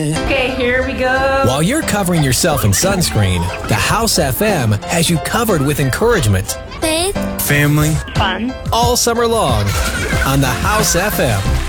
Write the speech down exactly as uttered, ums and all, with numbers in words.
Okay, here we go. While you're covering yourself in sunscreen, the House F M has you covered with encouragement, Faith, family, Fun. all summer long on the House F M.